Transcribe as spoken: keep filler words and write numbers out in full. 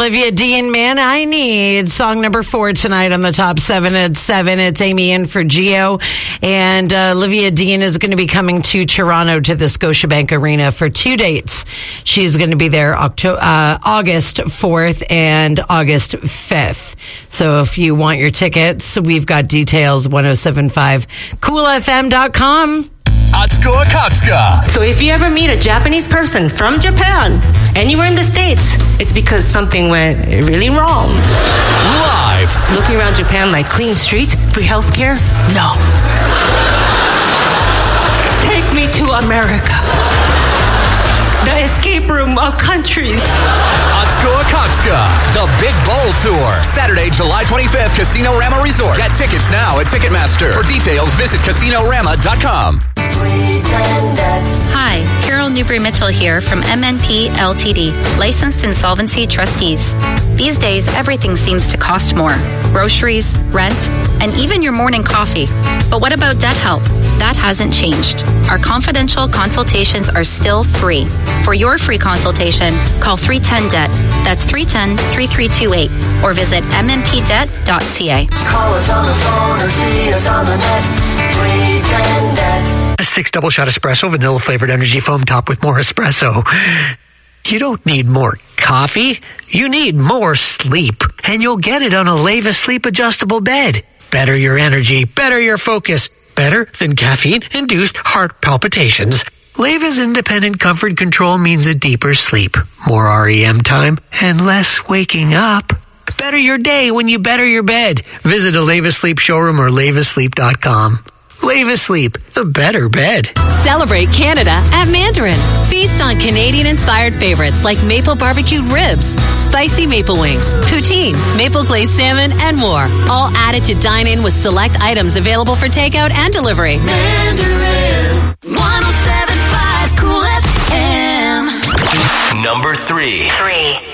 Olivia Dean, Man I Need. Song number four tonight on the top seven at seven. It's Amy in for Gio. And uh, Olivia Dean is going to be coming to Toronto to the Scotiabank Arena for two dates. She's going to be there October, uh, August fourth and August fifth. So if you want your tickets, we've got details, ten seventy-five cool f m dot com. Atsuko Akatsuka. So if you ever meet a Japanese person from Japan, anywhere in the States, it's because something went really wrong. Live. Looking around Japan like clean streets, free healthcare? No. Take me to America. The escape room of countries. Atsuko Akatsuka. The Big Bowl Tour. Saturday, July twenty-fifth, Casino Rama Resort. Get tickets now at Ticketmaster. For details, visit casino rama dot com. Hi, Carol Newbury-Mitchell here from M N P L T D, Licensed Insolvency Trustees. These days, everything seems to cost more. Groceries, rent, and even your morning coffee. But what about debt help? That hasn't changed. Our confidential consultations are still free. For your free consultation, call three one zero D E B T. That's three one zero, three three two eight. Or visit m m p debt dot c a. Call us on the phone or see us on the net. three one zero D E B T. A six double shot espresso, vanilla flavored energy foam top with more espresso. You don't need more coffee. You need more sleep. And you'll get it on a Leva Sleep adjustable bed. Better your energy, better your focus, better than caffeine-induced heart palpitations. Leva's independent comfort control means a deeper sleep, more R E M time, and less waking up. Better your day when you better your bed. Visit a Leva Sleep showroom or leva sleep dot com. Leva Sleep, the better bed. Celebrate Canada at Mandarin. Feast on Canadian-inspired favorites like maple barbecued ribs, spicy maple wings, poutine, maple glazed salmon, and more. All added to dine in with select items available for takeout and delivery. Mandarin. one oh seven point five Cool F M. Number three. Three.